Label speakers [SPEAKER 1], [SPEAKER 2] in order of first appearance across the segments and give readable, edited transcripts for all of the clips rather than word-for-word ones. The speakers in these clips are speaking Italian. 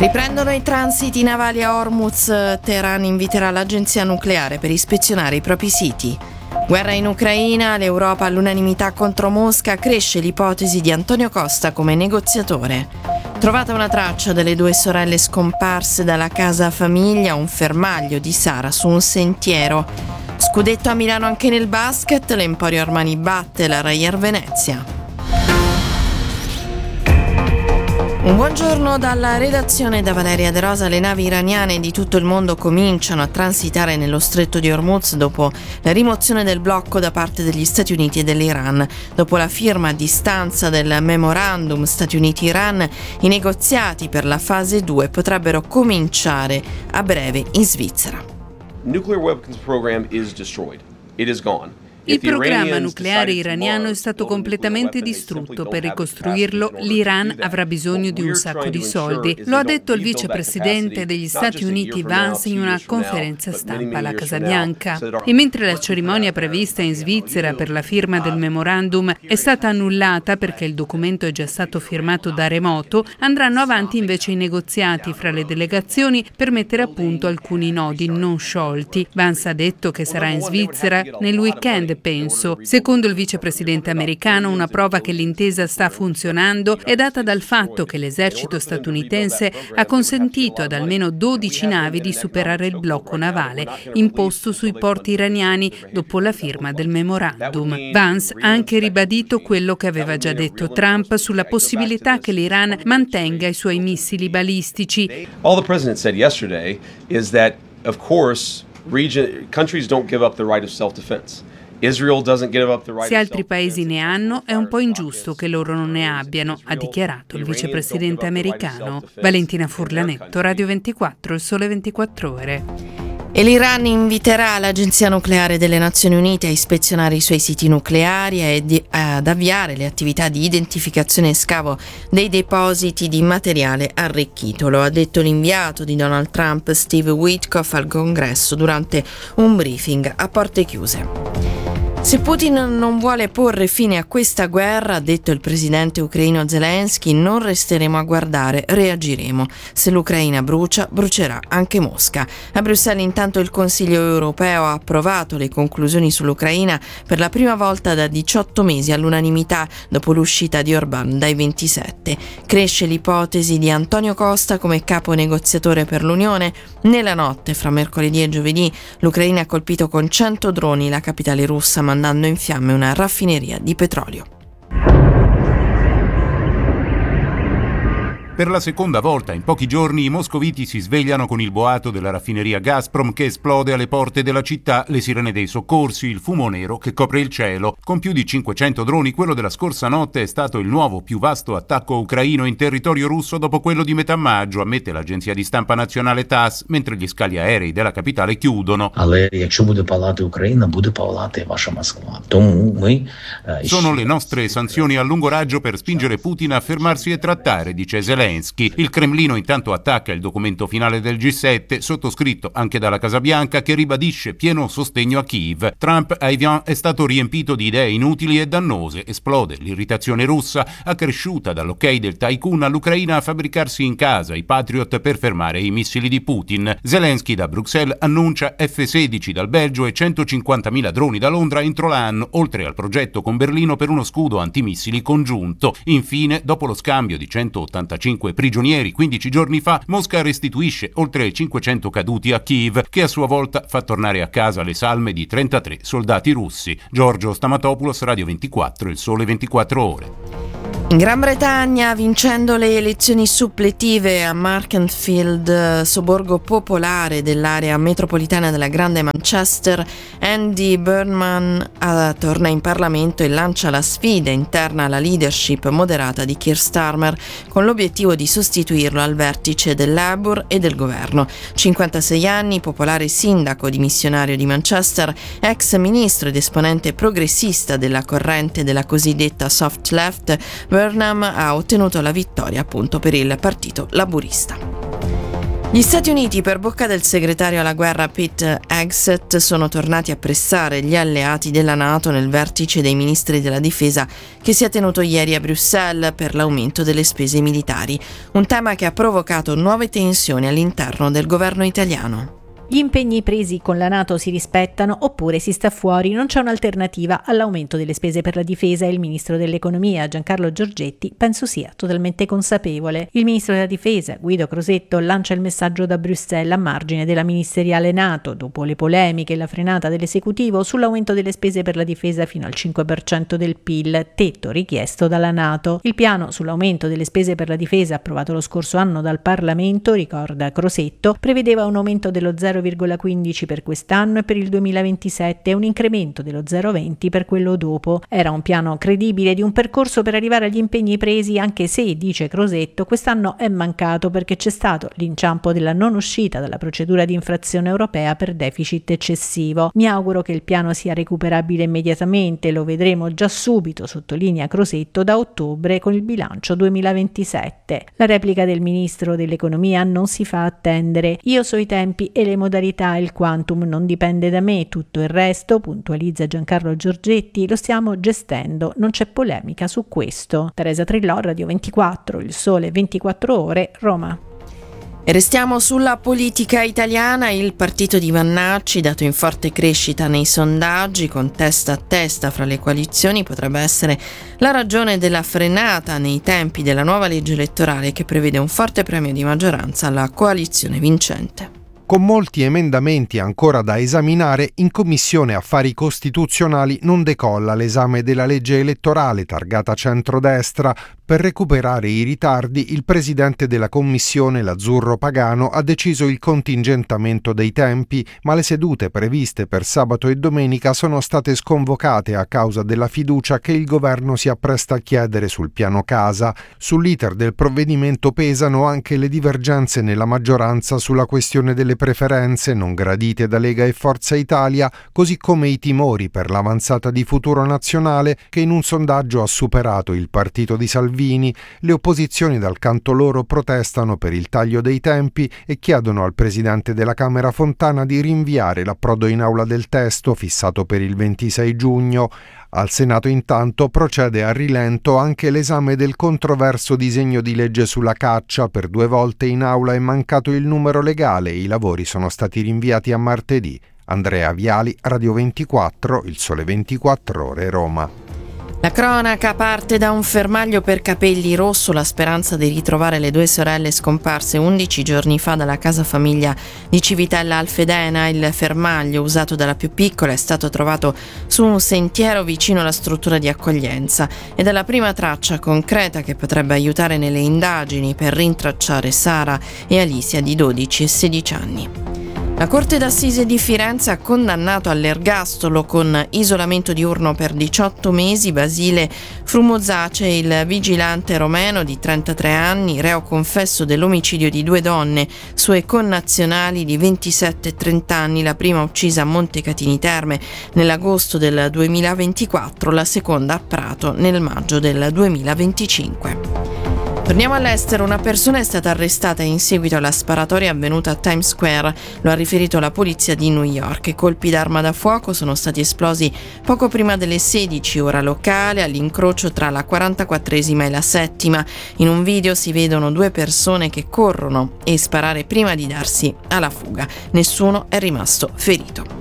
[SPEAKER 1] Riprendono i transiti navali a Hormuz. Teheran inviterà l'agenzia nucleare per ispezionare i propri siti. Guerra in Ucraina, l'Europa all'unanimità contro Mosca, cresce l'ipotesi di Antonio Costa come negoziatore. Trovata una traccia delle due sorelle scomparse dalla casa famiglia, un fermaglio di Sara su un sentiero. Scudetto a Milano anche nel basket, l'Emporio Armani batte la Reyer Venezia. Un buongiorno dalla redazione da Valeria De Rosa. Le navi iraniane di tutto il mondo cominciano a transitare nello stretto di Hormuz dopo la rimozione del blocco da parte degli Stati Uniti e dell'Iran. Dopo la firma a distanza del memorandum Stati Uniti-Iran, i negoziati per la fase 2 potrebbero cominciare a breve in Svizzera.
[SPEAKER 2] Nuclear weapons program is destroyed. It is gone.
[SPEAKER 3] Il programma nucleare iraniano è stato completamente distrutto. Per ricostruirlo, l'Iran avrà bisogno di un sacco di soldi. Lo ha detto il vicepresidente degli Stati Uniti Vance in una conferenza stampa alla Casa Bianca. E mentre la cerimonia prevista in Svizzera per la firma del memorandum è stata annullata perché il documento è già stato firmato da remoto, andranno avanti invece i negoziati fra le delegazioni per mettere a punto alcuni nodi non sciolti. Vance ha detto che sarà in Svizzera nel weekend, penso. Secondo il vicepresidente americano, una prova che l'intesa sta funzionando è data dal fatto che l'esercito statunitense ha consentito ad almeno 12 navi di superare il blocco navale imposto sui porti iraniani dopo la firma del memorandum. Vance ha anche ribadito quello che aveva già detto Trump sulla possibilità che l'Iran mantenga i suoi missili balistici.
[SPEAKER 2] All the president said yesterday is that, of course, countries don't give up the right of self-defense.
[SPEAKER 3] Se altri paesi ne hanno, è un po' ingiusto che loro non ne abbiano, ha dichiarato il vicepresidente americano. Valentina Furlanetto, Radio 24, Il Sole 24 Ore.
[SPEAKER 1] E l'Iran inviterà l'Agenzia Nucleare delle Nazioni Unite a ispezionare i suoi siti nucleari e ad avviare le attività di identificazione e scavo dei depositi di materiale arricchito. Lo ha detto l'inviato di Donald Trump Steve Witkoff al Congresso durante un briefing a porte chiuse. Se Putin non vuole porre fine a questa guerra, ha detto il presidente ucraino Zelensky, non resteremo a guardare, reagiremo. Se l'Ucraina brucia, brucerà anche Mosca. A Bruxelles intanto il Consiglio europeo ha approvato le conclusioni sull'Ucraina per la prima volta da 18 mesi all'unanimità dopo l'uscita di Orbán dai 27. Cresce l'ipotesi di Antonio Costa come capo negoziatore per l'Unione. Nella notte fra mercoledì e giovedì l'Ucraina ha colpito con 100 droni la capitale russa, mandando in fiamme una raffineria di petrolio.
[SPEAKER 4] Per la seconda volta in pochi giorni i moscoviti si svegliano con il boato della raffineria Gazprom che esplode alle porte della città, le sirene dei soccorsi, il fumo nero che copre il cielo. Con più di 500 droni, quello della scorsa notte è stato il nuovo più vasto attacco ucraino in territorio russo dopo quello di metà maggio, ammette l'agenzia di stampa nazionale TASS, mentre gli scali aerei della capitale chiudono. Sono le nostre sanzioni a lungo raggio per spingere Putin a fermarsi e trattare, dice Zelensky. Il Cremlino intanto attacca il documento finale del G7, sottoscritto anche dalla Casa Bianca, che ribadisce pieno sostegno a Kiev. Trump a Evian è stato riempito di idee inutili e dannose. Esplode l'irritazione russa, accresciuta dall'ok del tycoon all'Ucraina a fabbricarsi in casa i Patriot per fermare i missili di Putin. Zelensky da Bruxelles annuncia F-16 dal Belgio e 150.000 droni da Londra entro l'anno, oltre al progetto con Berlino per uno scudo antimissili congiunto. Infine, dopo lo scambio di 185 prigionieri 15 giorni fa, Mosca restituisce oltre ai 500 caduti a Kiev, che a sua volta fa tornare a casa le salme di 33 soldati russi. Giorgio Stamatopoulos, Radio 24, Il Sole 24 Ore.
[SPEAKER 1] In Gran Bretagna, vincendo le elezioni suppletive a Markenfield, sobborgo popolare dell'area metropolitana della Grande Manchester, Andy Burnham torna in Parlamento e lancia la sfida interna alla leadership moderata di Keir Starmer con l'obiettivo di sostituirlo al vertice del Labour e del governo. 56 anni, popolare sindaco dimissionario di Manchester, ex ministro ed esponente progressista della corrente della cosiddetta soft left, Burnham ha ottenuto la vittoria appunto per il partito laburista. Gli Stati Uniti, per bocca del segretario alla guerra Pete Hegseth, sono tornati a pressare gli alleati della NATO nel vertice dei ministri della difesa che si è tenuto ieri a Bruxelles per l'aumento delle spese militari, un tema che ha provocato nuove tensioni all'interno del governo italiano.
[SPEAKER 5] Gli impegni presi con la NATO si rispettano oppure si sta fuori? Non c'è un'alternativa all'aumento delle spese per la difesa e il ministro dell'economia Giancarlo Giorgetti penso sia totalmente consapevole. Il ministro della difesa Guido Crosetto lancia il messaggio da Bruxelles a margine della ministeriale NATO dopo le polemiche e la frenata dell'esecutivo sull'aumento delle spese per la difesa fino al 5% del PIL, tetto richiesto dalla NATO. Il piano sull'aumento delle spese per la difesa approvato lo scorso anno dal Parlamento, ricorda Crosetto, prevedeva un aumento dello 0,15 per quest'anno e per il 2027 e un incremento dello 0,20 per quello dopo. Era un piano credibile di un percorso per arrivare agli impegni presi, anche se, dice Crosetto, quest'anno è mancato perché c'è stato l'inciampo della non uscita dalla procedura di infrazione europea per deficit eccessivo. Mi auguro che il piano sia recuperabile immediatamente, lo vedremo già subito, sottolinea Crosetto, da ottobre con il bilancio 2027. La replica del ministro dell'economia non si fa attendere. Io so i tempi e le modalità, il quantum non dipende da me, tutto il resto, puntualizza Giancarlo Giorgetti, lo stiamo gestendo, non c'è polemica su questo. Teresa Trillò, Radio 24, Il Sole 24 Ore, Roma.
[SPEAKER 1] E restiamo sulla politica italiana. Il partito di Vannacci, dato in forte crescita nei sondaggi, con testa a testa fra le coalizioni, potrebbe essere la ragione della frenata nei tempi della nuova legge elettorale che prevede un forte premio di maggioranza alla coalizione vincente.
[SPEAKER 6] Con molti emendamenti ancora da esaminare, in Commissione Affari Costituzionali non decolla l'esame della legge elettorale targata centrodestra. Per recuperare i ritardi, il presidente della Commissione, Lazzurro Pagano, ha deciso il contingentamento dei tempi, ma le sedute previste per sabato e domenica sono state sconvocate a causa della fiducia che il governo si appresta a chiedere sul piano casa. Sull'iter del provvedimento pesano anche le divergenze nella maggioranza sulla questione delle preferenze non gradite da Lega e Forza Italia, così come i timori per l'avanzata di Futuro Nazionale che in un sondaggio ha superato il partito di Salvini. Le opposizioni dal canto loro protestano per il taglio dei tempi e chiedono al presidente della Camera Fontana di rinviare l'approdo in aula del testo fissato per il 26 giugno. Al Senato intanto procede a rilento anche l'esame del controverso disegno di legge sulla caccia. Per 2 volte in aula è mancato il numero legale e i lavori sono stati rinviati a martedì. Andrea Viali, Radio 24, Il Sole 24 Ore, Roma.
[SPEAKER 1] La cronaca parte da un fermaglio per Capelli Rosso, la speranza di ritrovare le 2 sorelle scomparse 11 giorni fa dalla casa famiglia di Civitella Alfedena. Il fermaglio, usato dalla più piccola, è stato trovato su un sentiero vicino alla struttura di accoglienza ed è la prima traccia concreta che potrebbe aiutare nelle indagini per rintracciare Sara e Alicia di 12 e 16 anni. La Corte d'Assise di Firenze ha condannato all'ergastolo con isolamento diurno per 18 mesi Basile Frumozace, il vigilante romeno di 33 anni, reo confesso dell'omicidio di 2 donne, sue connazionali di 27 e 30 anni, la prima uccisa a Montecatini Terme nell'agosto del 2024, la seconda a Prato nel maggio del 2025. Torniamo all'estero, una persona è stata arrestata in seguito alla sparatoria avvenuta a Times Square, lo ha riferito la polizia di New York. I colpi d'arma da fuoco sono stati esplosi poco prima delle 16 ora locale, all'incrocio tra la 44esima e la 7ª. In un video si vedono 2 persone che corrono e sparare prima di darsi alla fuga. Nessuno è rimasto ferito.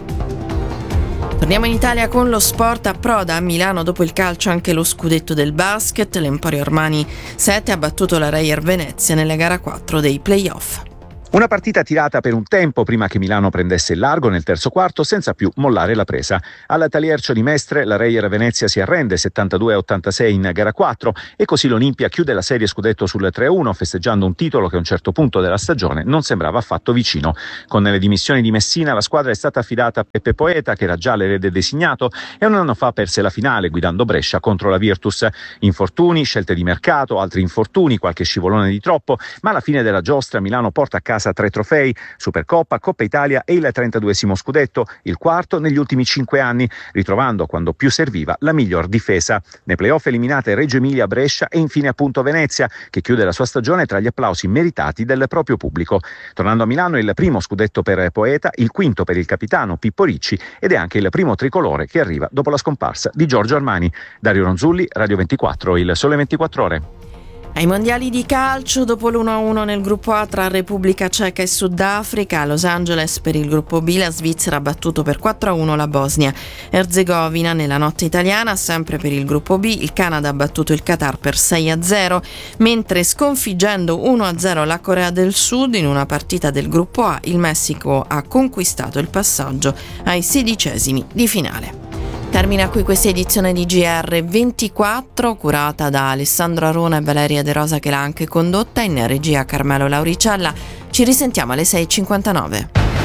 [SPEAKER 1] Torniamo in Italia con lo sport. Approda a Milano dopo il calcio anche lo scudetto del basket. L'Emporio Armani 7 ha battuto la Reyer Venezia nella gara 4 dei play-off.
[SPEAKER 7] Una partita tirata per un tempo prima che Milano prendesse il largo nel terzo quarto senza più mollare la presa. Alla Taliercio di Mestre la Reyer Venezia si arrende 72-86 in gara 4 e così l'Olimpia chiude la serie scudetto sul 3-1 festeggiando un titolo che a un certo punto della stagione non sembrava affatto vicino. Con le dimissioni di Messina la squadra è stata affidata a Peppe Poeta, che era già l'erede designato e un anno fa perse la finale guidando Brescia contro la Virtus. Infortuni, scelte di mercato, altri infortuni, qualche scivolone di troppo, ma alla fine della giostra Milano porta a casa casa 3 trofei, Supercoppa, Coppa Italia e il 32esimo scudetto, il quarto negli ultimi 5 anni, ritrovando quando più serviva la miglior difesa. Nei playoff eliminate Reggio Emilia, Brescia e infine appunto Venezia, che chiude la sua stagione tra gli applausi meritati del proprio pubblico. Tornando a Milano, il primo scudetto per Poeta, il quinto per il capitano Pippo Ricci ed è anche il primo tricolore che arriva dopo la scomparsa di Giorgio Armani. Dario Ronzulli, Radio 24, Il Sole 24 Ore.
[SPEAKER 1] Ai mondiali di calcio, dopo l'1-1 nel gruppo A tra Repubblica Ceca e Sudafrica, a Los Angeles per il gruppo B la Svizzera ha battuto per 4-1 la Bosnia-Erzegovina. Nella notte italiana, sempre per il gruppo B, il Canada ha battuto il Qatar per 6-0, mentre sconfiggendo 1-0 la Corea del Sud in una partita del gruppo A, il Messico ha conquistato il passaggio ai 16esimi di finale. Termina qui questa edizione di GR24, curata da Alessandro Arona e Valeria De Rosa, che l'ha anche condotta, in regia Carmelo Lauricella. Ci risentiamo alle 6:59.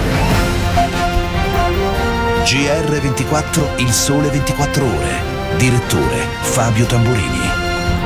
[SPEAKER 8] GR24, Il Sole 24 Ore. Direttore Fabio Tamburini.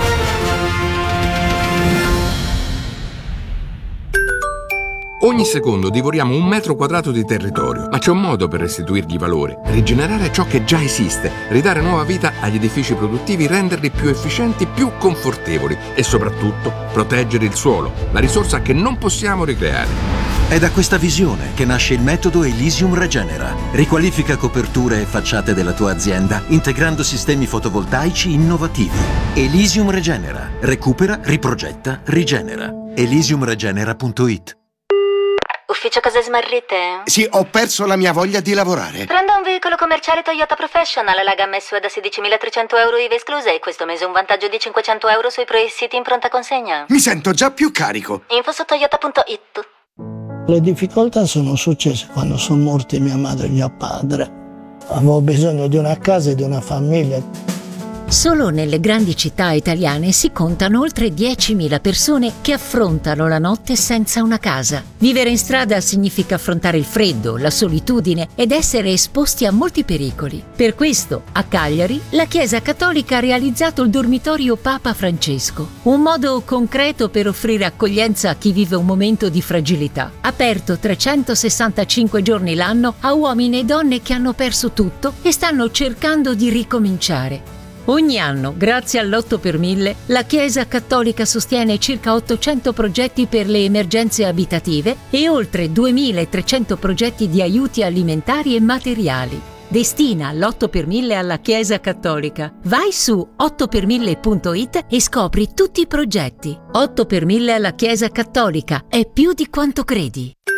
[SPEAKER 9] Ogni secondo divoriamo 1 metro quadrato di territorio, ma c'è un modo per restituirgli valore: rigenerare ciò che già esiste, ridare nuova vita agli edifici produttivi, renderli più efficienti, più confortevoli e soprattutto proteggere il suolo, la risorsa che non possiamo ricreare.
[SPEAKER 8] È da questa visione che nasce il metodo Elysium Regenera. Riqualifica coperture e facciate della tua azienda integrando sistemi fotovoltaici innovativi. Elysium Regenera. Recupera, riprogetta, rigenera. Elysiumregenera.it.
[SPEAKER 10] Ufficio case smarrite?
[SPEAKER 11] Sì, ho perso la mia voglia di lavorare.
[SPEAKER 10] Prendo un veicolo commerciale Toyota Professional, la gamma SUV da 16.300 euro IVA escluse e questo mese un vantaggio di 500 euro sui Pro-City in pronta consegna.
[SPEAKER 11] Mi sento già più carico.
[SPEAKER 10] Info su toyota.it.
[SPEAKER 12] Le difficoltà sono successe quando sono morti mia madre e mio padre. Avevo bisogno di una casa e di una famiglia.
[SPEAKER 13] Solo nelle grandi città italiane si contano oltre 10.000 persone che affrontano la notte senza una casa. Vivere in strada significa affrontare il freddo, la solitudine ed essere esposti a molti pericoli. Per questo, a Cagliari, la Chiesa Cattolica ha realizzato il dormitorio Papa Francesco, un modo concreto per offrire accoglienza a chi vive un momento di fragilità. Aperto 365 giorni l'anno a uomini e donne che hanno perso tutto e stanno cercando di ricominciare. Ogni anno, grazie all'8 per 1000, la Chiesa Cattolica sostiene circa 800 progetti per le emergenze abitative e oltre 2300 progetti di aiuti alimentari e materiali. Destina l'8 per 1000 alla Chiesa Cattolica. Vai su 8per1000.it e scopri tutti i progetti. 8 per 1000 alla Chiesa Cattolica. È più di quanto credi.